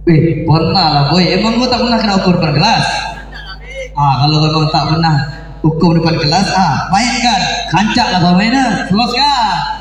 Pernah lah boy. Emang gua tak pernah kena ukur depan kelas? Kalau memang tak pernah hukum depan kelas, mainkan. Kancak lah kau mainnya. Selos kan?